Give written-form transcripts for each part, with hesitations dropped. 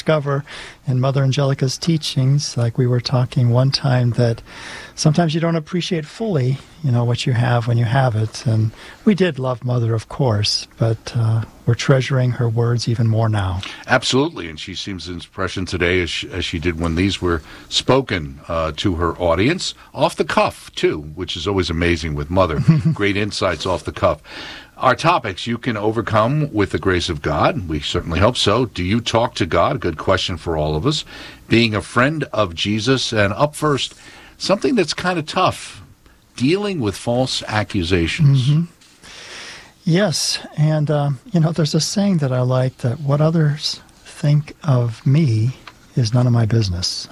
discover in Mother Angelica's teachings, like we were talking one time, that sometimes you don't appreciate fully, what you have when you have it. And we did love Mother, of course, but we're treasuring her words even more now. Absolutely, and she seems as prescient today as she did when these were spoken to her audience, off the cuff, too, which is always amazing with Mother. Great insights off the cuff. Our topics: you can overcome with the grace of God. We certainly hope so. Do you talk to God? Good question for all of us. Being a friend of Jesus. And up first, something that's kind of tough: dealing with false accusations. Mm-hmm. Yes, and there's a saying that I like, that what others think of me is none of my business.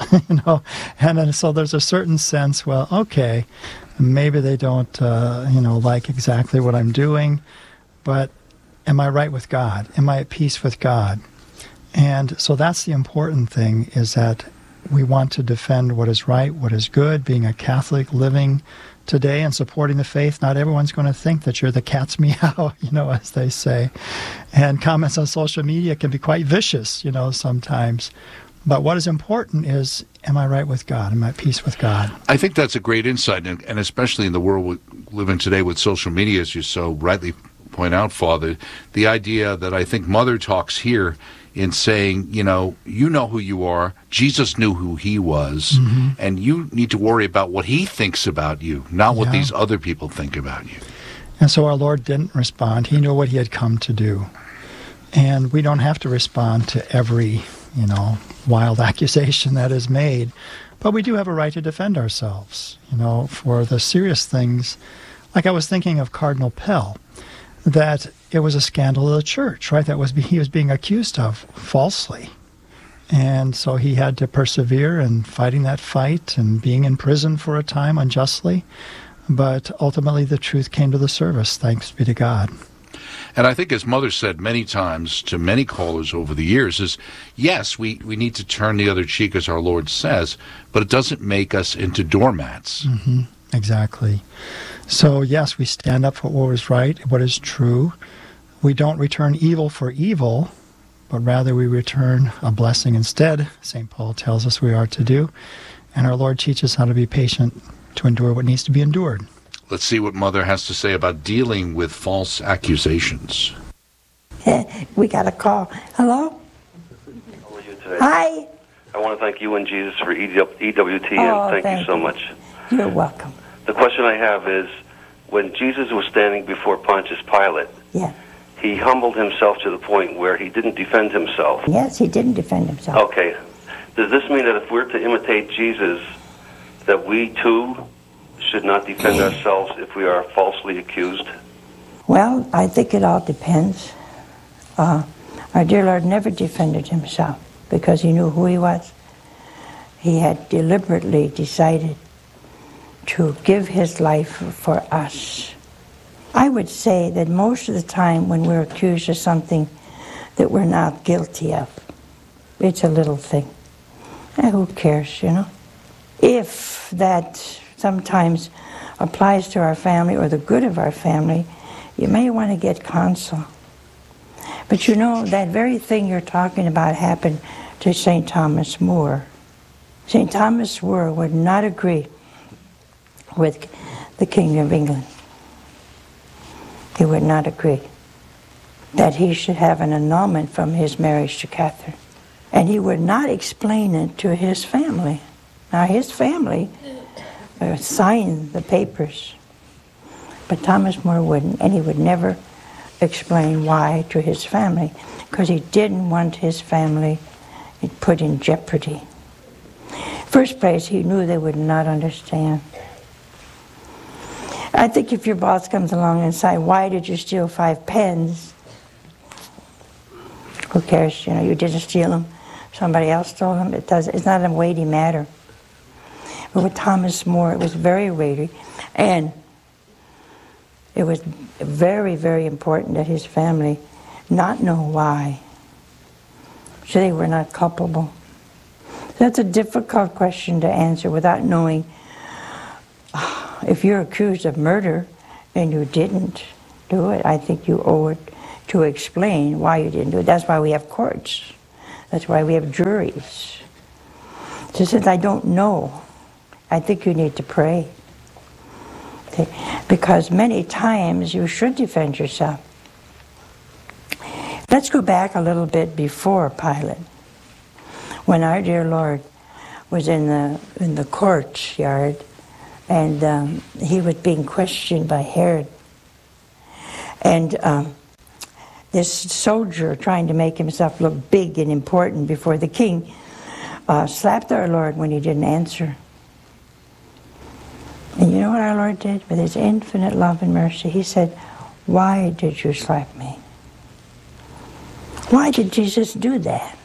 And so there's a certain sense, well, okay, maybe they don't, like exactly what I'm doing, but am I right with God? Am I at peace with God? And so that's the important thing, is that we want to defend what is right, what is good. Being a Catholic, living today and supporting the faith, not everyone's going to think that you're the cat's meow, as they say. And comments on social media can be quite vicious, sometimes. But what is important is, am I right with God? Am I at peace with God? I think that's a great insight, and especially in the world we live in today with social media, as you so rightly point out, Father, the idea that I think Mother talks here in saying, you know who you are, Jesus knew who he was, and you need to worry about what he thinks about you, not what these other people think about you. And so our Lord didn't respond. He knew what he had come to do. And we don't have to respond to every, wild accusation that is made. But we do have a right to defend ourselves, for the serious things. Like I was thinking of Cardinal Pell, that it was a scandal of the church, right? He was being accused of falsely. And so he had to persevere in fighting that fight and being in prison for a time unjustly. But ultimately the truth came to the surface, thanks be to God. And I think, as Mother said many times to many callers over the years, is yes, we need to turn the other cheek, as our Lord says, but it doesn't make us into doormats. Exactly. So yes, we stand up for what is right, what is true. We don't return evil for evil, but rather we return a blessing instead. St. Paul tells us we are to do. And our Lord teaches how to be patient, to endure what needs to be endured. Let's see what Mother has to say about dealing with false accusations. We got a call. Hello? How are you today? Hi. I want to thank you and Jesus for EWT, and thank you so much. You're welcome. The question I have is, when Jesus was standing before Pontius Pilate, he humbled himself to the point where he didn't defend himself. Yes, he didn't defend himself. Okay. Does this mean that if we're to imitate Jesus, that we too should not defend ourselves if we are falsely accused? Well, I think it all depends. Our dear Lord never defended himself because he knew who he was. He had deliberately decided to give his life for us. I would say that most of the time when we're accused of something that we're not guilty of, it's a little thing. And who cares, If that sometimes applies to our family or the good of our family, you may want to get counsel. But that very thing you're talking about happened to St. Thomas More. St. Thomas More would not agree with the King of England. He would not agree that he should have an annulment from his marriage to Catherine. And he would not explain it to his family. Now his family signed the papers, but Thomas More wouldn't, and he would never explain why to his family, because he didn't want his family put in jeopardy. First place, he knew they would not understand. I think if your boss comes along and says, "Why did you steal 5 pens?" Who cares? You didn't steal them. Somebody else stole them. It's not a weighty matter. But with Thomas More, it was very weighty, and it was very, very important that his family not know why, so they were not culpable. That's a difficult question to answer without knowing. If you're accused of murder and you didn't do it, I think you owe it to explain why you didn't do it. That's why we have courts. That's why we have juries. So since I don't know, I think you need to pray. Okay? Because many times you should defend yourself. Let's go back a little bit before Pilate. When our dear Lord was in the courtyard, and he was being questioned by Herod. And this soldier, trying to make himself look big and important before the king, slapped our Lord when he didn't answer. And you know what our Lord did? With his infinite love and mercy, he said, "Why did you slap me?" Why did Jesus do that?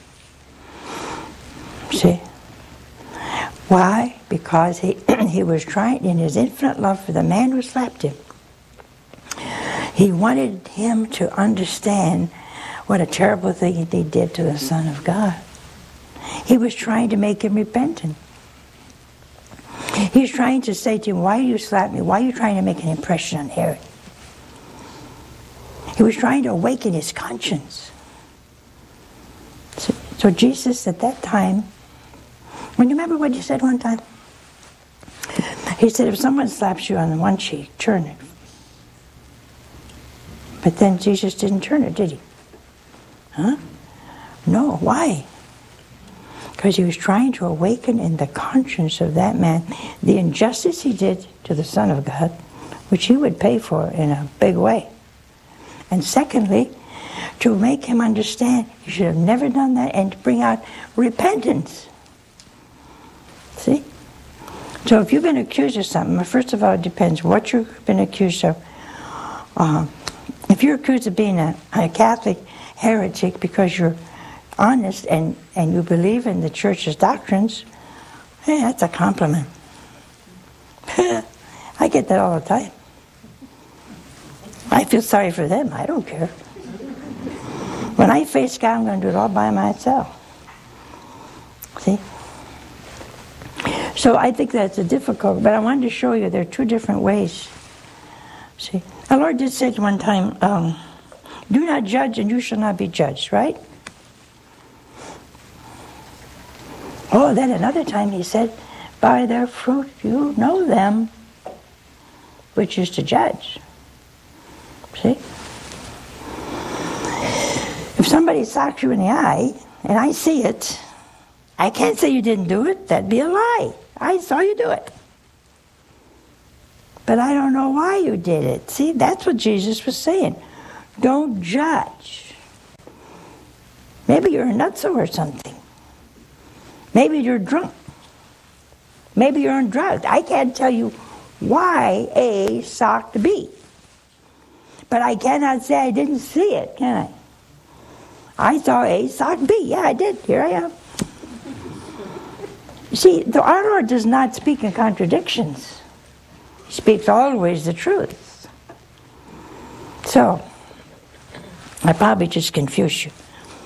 See? Why? Because he was trying, in his infinite love for the man who slapped him, he wanted him to understand what a terrible thing he did to the Son of God. He was trying to make him repentant. He was trying to say to him, "Why do you slap me? Why are you trying to make an impression on Herod?" He was trying to awaken his conscience. So Jesus at that time, when you remember what you said one time? He said, if someone slaps you on one cheek, turn it. But then Jesus didn't turn it, did he? Huh? No, why? Because he was trying to awaken in the conscience of that man the injustice he did to the Son of God, which he would pay for in a big way. And secondly, to make him understand you should have never done that, and to bring out repentance. See? So if you've been accused of something, well, first of all, it depends what you've been accused of. If you're accused of being a Catholic heretic because you're honest and you believe in the church's doctrines, hey, that's a compliment. I get that all the time. I feel sorry for them. I don't care. When I face God, I'm going to do it all by myself. See? So I think that's a difficult, but I wanted to show you there are two different ways. See? Our Lord did say one time, do not judge and you shall not be judged, right? Oh, then another time he said, by their fruit you know them, which is to judge. See? If somebody socks you in the eye, and I see it, I can't say you didn't do it. That'd be a lie. I saw you do it. But I don't know why you did it. See, that's what Jesus was saying. Don't judge. Maybe you're a nutso or something. Maybe you're drunk. Maybe you're on drugs. I can't tell you why A socked B. But I cannot say I didn't see it, can I? I saw A sock B. Yeah, I did. Here I am. You see, our Lord does not speak in contradictions. He speaks always the truth. So, I probably just confused you.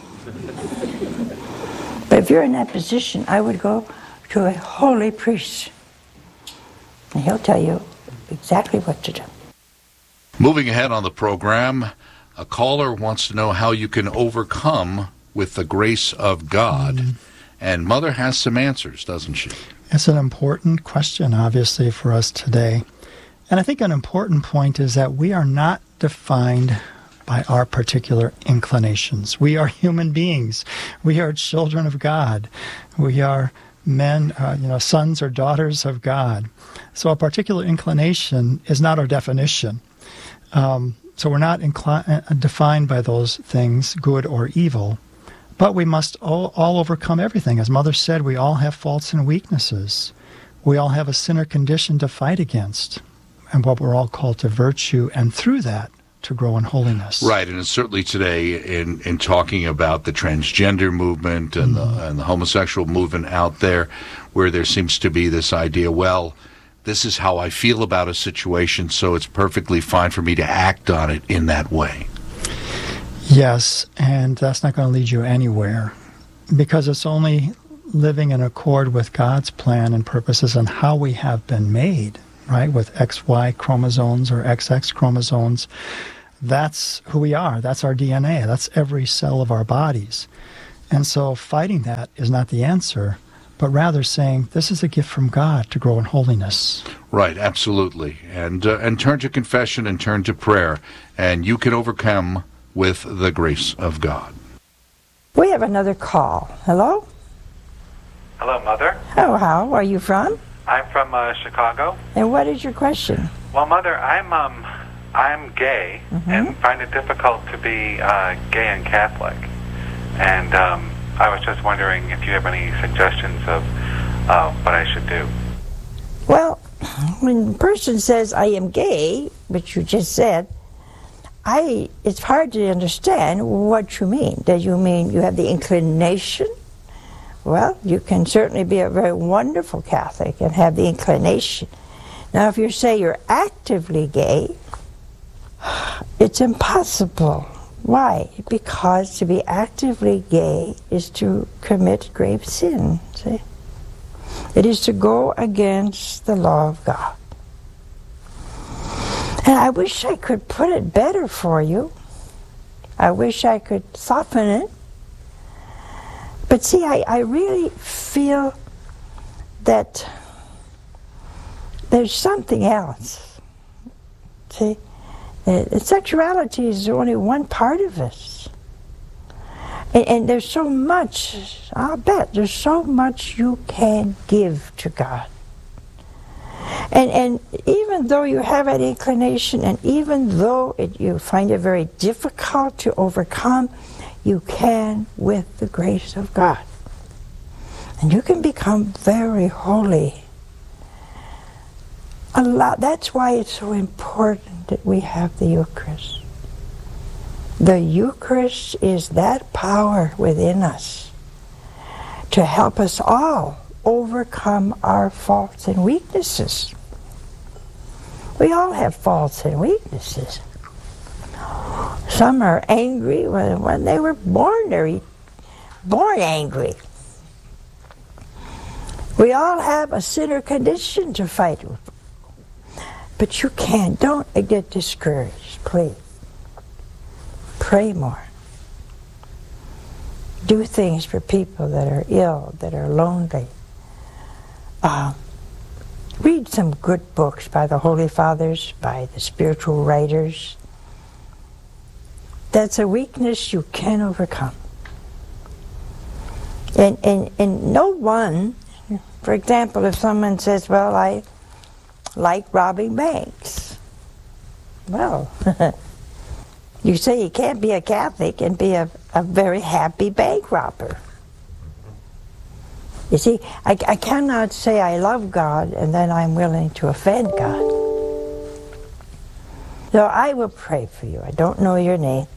But if you're in that position, I would go to a holy priest. And he'll tell you exactly what to do. Moving ahead on the program, a caller wants to know how you can overcome with the grace of God. And Mother has some answers, doesn't she? It's an important question, obviously, for us today. And I think an important point is that we are not defined by our particular inclinations. We are human beings. We are children of God. We are men, sons or daughters of God. So a particular inclination is not our definition. So we're not defined by those things, good or evil. But we must all overcome everything. As Mother said, we all have faults and weaknesses. We all have a sinner condition to fight against. And what we're all called to virtue, and through that, to grow in holiness. Right, and certainly today in talking about the transgender movement and the homosexual movement out there, where there seems to be this idea, well, this is how I feel about a situation, so it's perfectly fine for me to act on it in that way. Yes, and that's not going to lead you anywhere, because it's only living in accord with God's plan and purposes and how we have been made, right, with XY chromosomes or XX chromosomes. That's who we are. That's our DNA. That's every cell of our bodies. And so fighting that is not the answer, but rather saying, this is a gift from God to grow in holiness. Right, absolutely. And turn to confession and turn to prayer, and you can overcome with the grace of God. We have another call. Hello? Hello, Mother. Oh, how are you from? I'm from Chicago. And what is your question? Well, Mother, I'm gay and find it difficult to be gay and Catholic. And I was just wondering if you have any suggestions of what I should do. Well, when a person says, I am gay, which you just said, it's hard to understand what you mean. Do you mean you have the inclination? Well, you can certainly be a very wonderful Catholic and have the inclination. Now, if you say you're actively gay, it's impossible. Why? Because to be actively gay is to commit grave sin, see? It is to go against the law of God. And I wish I could put it better for you. I wish I could soften it. But see, I really feel that there's something else. See? Sexuality is only one part of us. And there's so much, I'll bet, there's so much you can give to God. And even though you have an inclination, and even though you find it very difficult to overcome, you can with the grace of God. And you can become very holy. That's why it's so important that we have the Eucharist. The Eucharist is that power within us to help us all overcome our faults and weaknesses. We all have faults and weaknesses. Some are angry when they were born. They're born angry. We all have a sinner condition to fight with. But you can't. Don't get discouraged, please. Pray more. Do things for people that are ill, that are lonely. Read some good books by the Holy Fathers, by the spiritual writers. That's a weakness you can overcome. And no one, for example, if someone says, well, I like robbing banks. Well, you say you can't be a Catholic and be a very happy bank robber. You see, I cannot say I love God and then I'm willing to offend God. So I will pray for you. I don't know your name.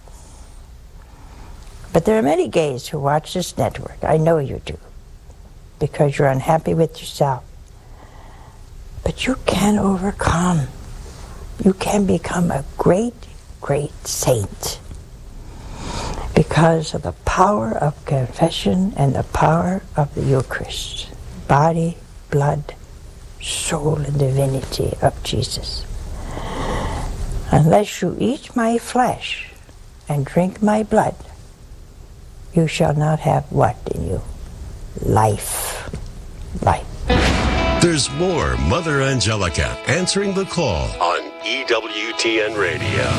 But there are many gays who watch this network. I know you do. Because you're unhappy with yourself. But you can overcome. You can become a great, great saint. Because of the power of confession and the power of the Eucharist. Body, blood, soul, and divinity of Jesus. Unless you eat my flesh and drink my blood, you shall not have what in you? Life. Life. There's more Mother Angelica answering the call on EWTN Radio.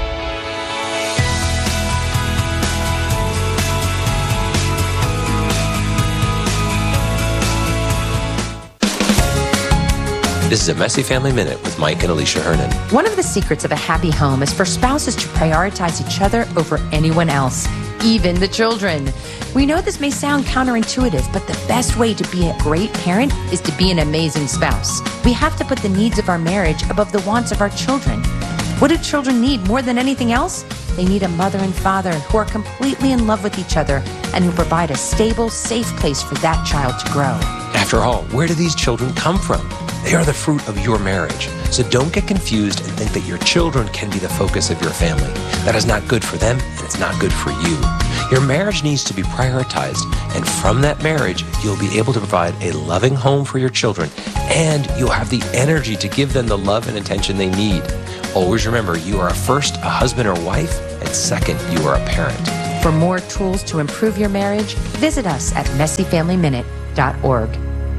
This is a Messy Family Minute with Mike and Alicia Hernan. One of the secrets of a happy home is for spouses to prioritize each other over anyone else, even the children. We know this may sound counterintuitive, but the best way to be a great parent is to be an amazing spouse. We have to put the needs of our marriage above the wants of our children. What do children need more than anything else? They need a mother and father who are completely in love with each other and who provide a stable, safe place for that child to grow. After all, where do these children come from? They are the fruit of your marriage. So don't get confused and think that your children can be the focus of your family. That is not good for them, and it's not good for you. Your marriage needs to be prioritized, and from that marriage, you'll be able to provide a loving home for your children, and you'll have the energy to give them the love and attention they need. Always remember, you are first a husband or wife, and second, you are a parent. For more tools to improve your marriage, visit us at messyfamilyminute.org.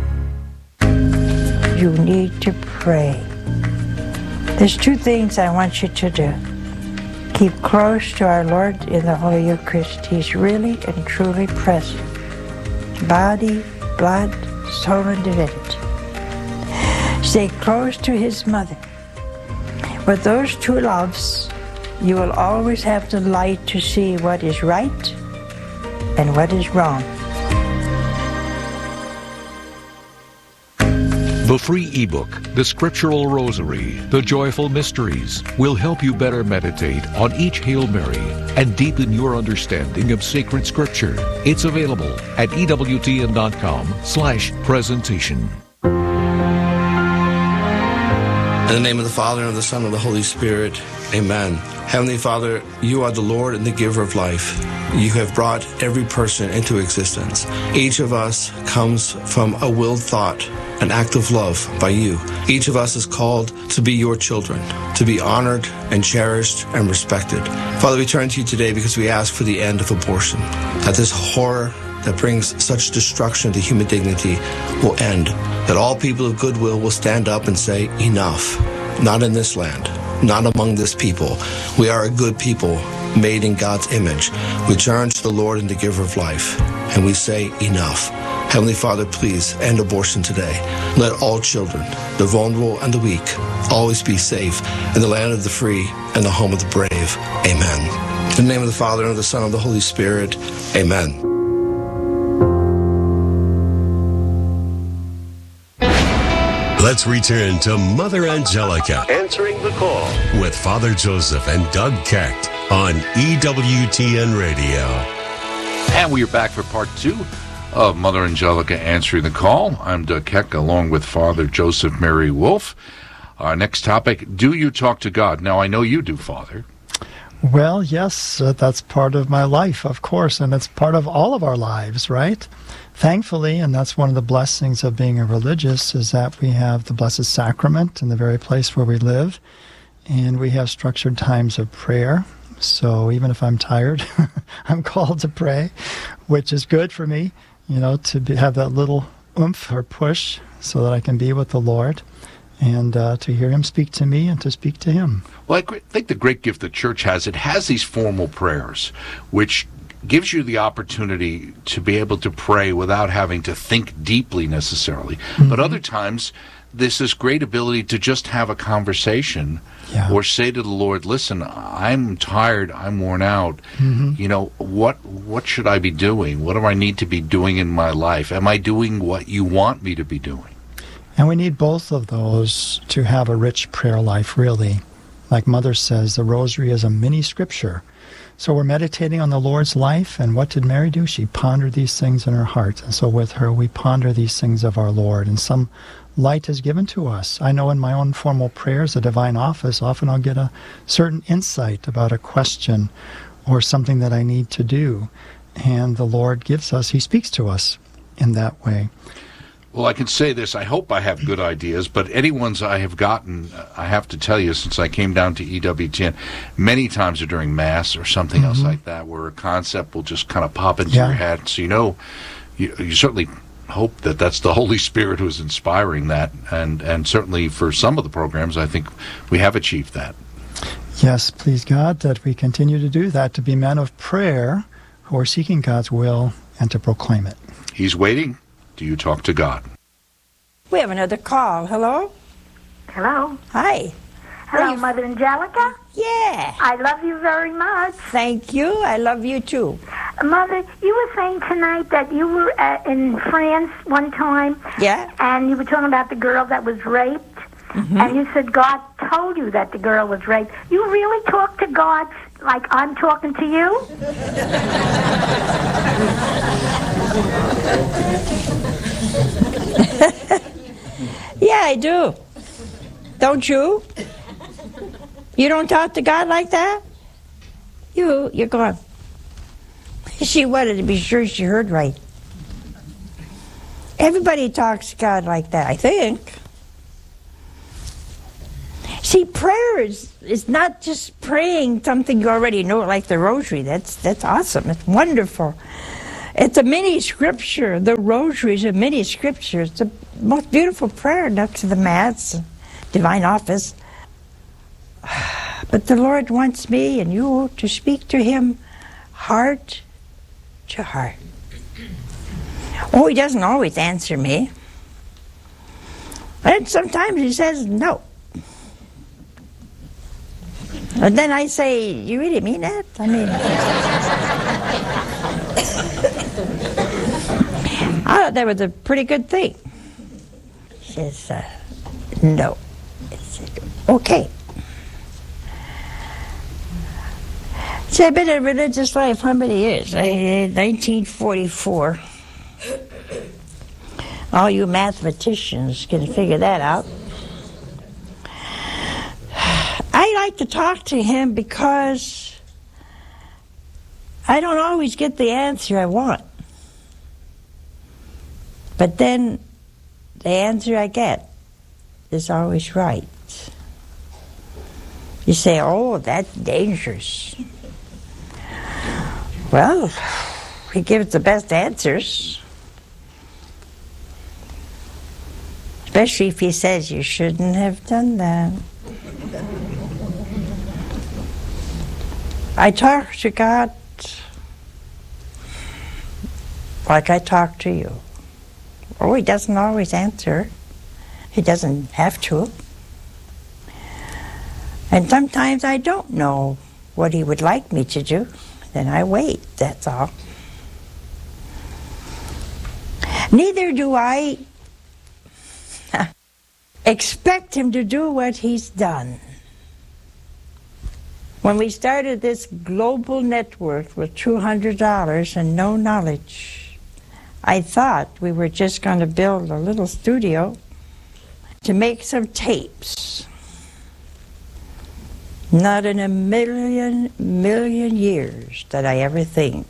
You need to pray. There's two things I want you to do. Keep close to our Lord in the Holy Eucharist. He's really and truly present. Body, blood, soul, and divinity. Stay close to His mother. With those two loves, you will always have the light to see what is right and what is wrong. The free ebook, The Scriptural Rosary, The Joyful Mysteries, will help you better meditate on each Hail Mary and deepen your understanding of sacred Scripture. It's available at EWTN.com/presentation. In the name of the Father, and of the Son, and of the Holy Spirit, amen. Heavenly Father, you are the Lord and the giver of life. You have brought every person into existence. Each of us comes from a willed thought, an act of love by you. Each of us is called to be your children, to be honored and cherished and respected. Father, we turn to you today because we ask for the end of abortion, that this horror that brings such destruction to human dignity will end, that all people of goodwill will stand up and say, enough, not in this land, not among this people. We are a good people made in God's image. We turn to the Lord and the giver of life, and we say, enough. Heavenly Father, please end abortion today. Let all children, the vulnerable and the weak, always be safe in the land of the free and the home of the brave. Amen. In the name of the Father, and of the Son, and of the Holy Spirit. Amen. Let's return to Mother Angelica answering the call with Father Joseph and Doug Keck on EWTN Radio. And we are back for part 2 of Mother Angelica Answering the Call. I'm Doug Keck along with Father Joseph Mary Wolf. Our next topic, do you talk to God? Now, I know you do, Father. Well, yes, that's part of my life, of course, and it's part of all of our lives, right? Thankfully, and that's one of the blessings of being a religious, is that we have the Blessed Sacrament in the very place where we live, and we have structured times of prayer. So even if I'm tired, I'm called to pray, which is good for me, to have that little oomph or push so that I can be with the Lord and to hear Him speak to me and to speak to Him. Well, I think the great gift the Church has, it has these formal prayers, which gives you the opportunity to be able to pray without having to think deeply necessarily. Mm-hmm. But other times, there's this great ability to just have a conversation or say to the Lord, listen, I'm tired, I'm worn out. Mm-hmm. What should I be doing? What do I need to be doing in my life? Am I doing what you want me to be doing? And we need both of those to have a rich prayer life, really. Like Mother says, the Rosary is a mini scripture. So we're meditating on the Lord's life, and what did Mary do? She pondered these things in her heart. And so with her, we ponder these things of our Lord, and some light is given to us. I know in my own formal prayers, the Divine Office, often I'll get a certain insight about a question or something that I need to do. And the Lord gives us, He speaks to us in that way. Well, I can say this, I hope I have good ideas, but any ones I have gotten, I have to tell you, since I came down to EWTN, many times are during Mass or something else like that, where a concept will just kind of pop into your head. So you certainly hope that that's the Holy Spirit who's inspiring that, and certainly for some of the programs, I think we have achieved that. Yes, please God, that we continue to do that, to be men of prayer who are seeking God's will and to proclaim it. He's waiting. Do you talk to God? We have another call. Hello? Hello. Hi. Hello, Mother Angelica. Yeah. I love you very much. Thank you. I love you too. Mother, you were saying tonight that you were in France one time. Yeah. And you were talking about the girl that was raped. Mm-hmm. And you said God told you that the girl was raped. You really talk to God like I'm talking to you? Yeah, I do. Don't you? You don't talk to God like that? You're going. She wanted to be sure she heard right. Everybody talks to God like that, I think. See, prayer is not just praying something you already know, like the rosary. That's awesome. It's wonderful. It's a mini scripture. The rosary is a mini scripture. It's the most beautiful prayer next to the Mass, divine office. But the Lord wants me and you to speak to Him heart to heart. Oh, He doesn't always answer me. And sometimes He says no. And then I say, you really mean that? I mean, I thought that was a pretty good thing. He says, no. I said, okay. See, I've been in a religious life how many years? 1944. All you mathematicians can figure that out. I like to talk to Him because I don't always get the answer I want. But then the answer I get is always right. You say, oh, that's dangerous. Well, He gives the best answers. Especially if He says you shouldn't have done that. I talk to God like I talk to you. Oh, He doesn't always answer. He doesn't have to. And sometimes I don't know what He would like me to do. Then I wait, that's all. Neither do I expect Him to do what He's done. When we started this global network with $200 and no knowledge, I thought we were just going to build a little studio to make some tapes. Not in a million years did I ever think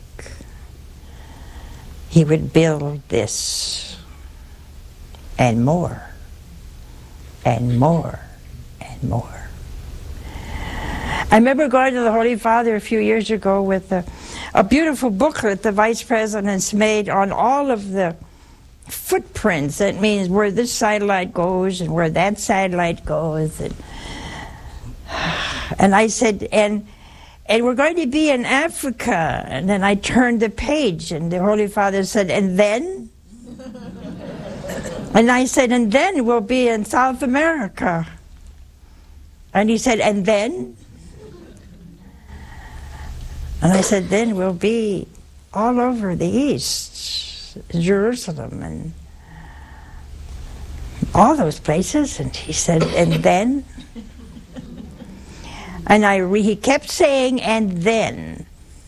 He would build this and more and more and more. I remember going to the Holy Father a few years ago with a beautiful booklet the Vice Presidents made on all of the footprints. That means where this satellite goes and where that satellite goes. And I said, and we're going to be in Africa. And then I turned the page and the Holy Father said, and then? And I said, and then we'll be in South America. And he said, and then? And I said, then we'll be all over the East, Jerusalem and all those places. And he said, and then? And he kept saying, and then,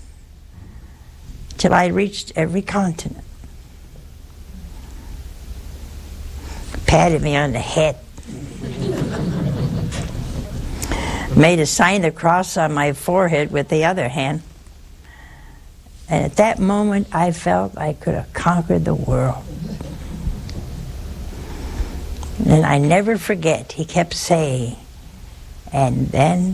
till I reached every continent. Patted me on the head. Made a sign of the cross on my forehead with the other hand. And at that moment, I felt I could have conquered the world. And I never forget, he kept saying, and then.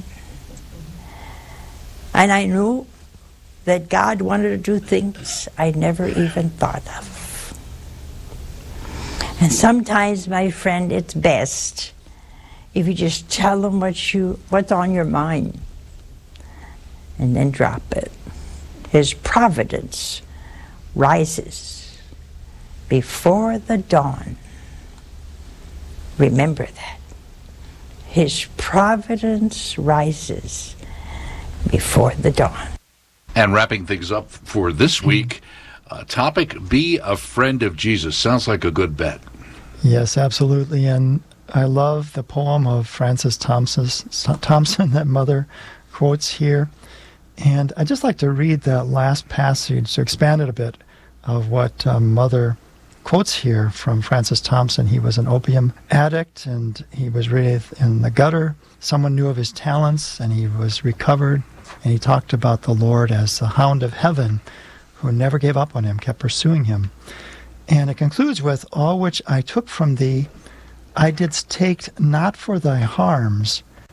And I knew that God wanted to do things I never even thought of. And sometimes, my friend, it's best if you just tell Him what's on your mind and then drop it. His providence rises before the dawn. Remember that. His providence rises before the dawn. And wrapping things up for this week, topic, be a friend of Jesus. Sounds like a good bet. Yes, absolutely. And I love the poem of Francis Thompson that Mother quotes here. And I'd just like to read that last passage to expand it a bit of what Mother quotes here from Francis Thompson. He was an opium addict, and he was really in the gutter. Someone knew of his talents, and he was recovered. And he talked about the Lord as the hound of heaven who never gave up on him, kept pursuing him. And it concludes with, all which I took from thee, I didst take not for thy harms,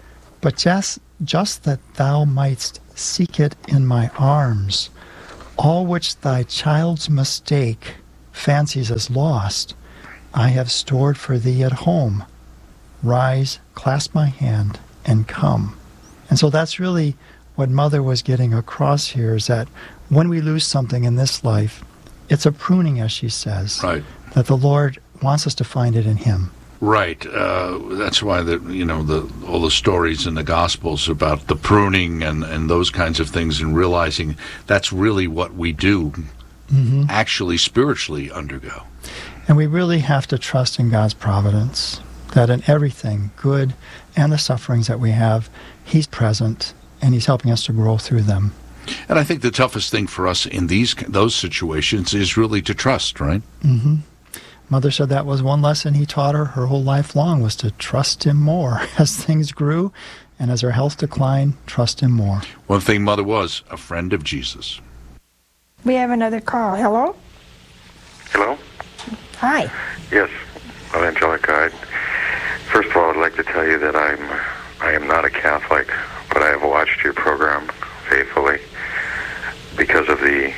but just that thou mightst seek it in my arms, all which thy child's mistake fancies as lost, I have stored for thee at home. Rise, clasp my hand, and come. And so that's really what Mother was getting across here, is that when we lose something in this life, it's a pruning, as she says. Right. That the Lord wants us to find it in Him. Right. That's why all the stories in the Gospels about the pruning and those kinds of things, and realizing that's really what we do actually spiritually undergo. And we really have to trust in God's providence, that in everything, good and the sufferings that we have, He's present and He's helping us to grow through them. And I think the toughest thing for us in those situations is really to trust, right? Mm-hmm. Mother said that was one lesson He taught her whole life long, was to trust Him more. As things grew and as her health declined, trust Him more. One thing Mother was, a friend of Jesus. We have another call. Hello? Hello? Hi. Yes, Mother Angelica. First of all, I'd like to tell you that I am not a Catholic, but I have watched your program faithfully because of the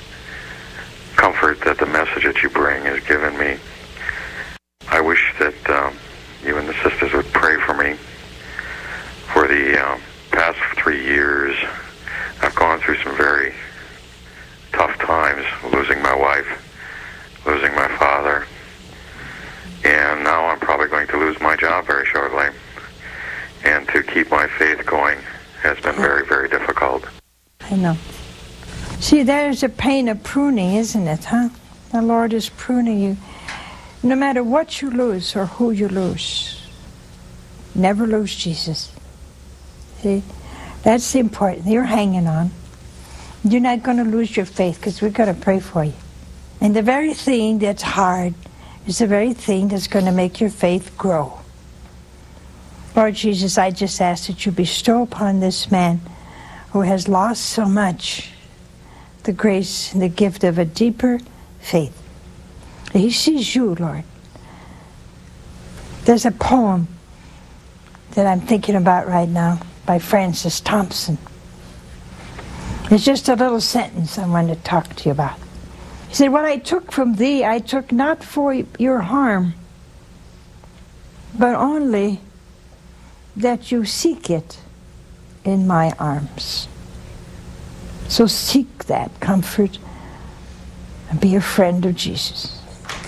comfort that the message that you bring has given me. I wish that you and the sisters would pray for me. For the past 3 years, I've gone through some very tough times, losing my wife, losing my father, and now I'm probably going to lose my job very shortly. And to keep my faith going has been very, very difficult. I know. See, there's a pain of pruning, isn't it, huh? The Lord is pruning you. No matter what you lose or who you lose, never lose Jesus. See, that's the important. You're hanging on. You're not going to lose your faith, because we're going to pray for you. And the very thing that's hard is the very thing that's going to make your faith grow. Lord Jesus, I just ask that you bestow upon this man who has lost so much the grace and the gift of a deeper faith. He sees you, Lord. There's a poem that I'm thinking about right now by Francis Thompson. It's just a little sentence I want to talk to you about. He said, what I took from thee, I took not for your harm, but only that you seek it in my arms. So seek that comfort and be a friend of Jesus.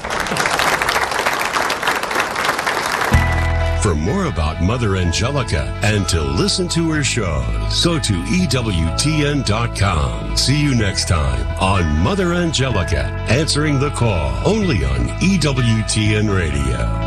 For more about Mother Angelica and to listen to her shows, go to EWTN.com. See you next time on Mother Angelica, Answering the Call, only on EWTN Radio.